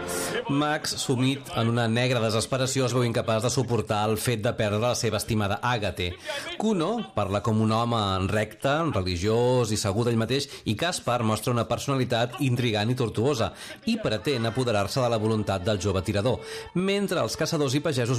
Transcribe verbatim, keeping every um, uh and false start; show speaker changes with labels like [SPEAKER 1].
[SPEAKER 1] Max, sumit en una negra desesperació, es veu incapaç de suportar el fet de perdre la seva estimada Àgate. Kuno parla com un home recte, religiós i segur d'ell mateix, i Caspar mostra una personalitat intrigant i tortuosa i pretén apoderar-se de la voluntat del jove tirador, mentre els caçadors i pagesos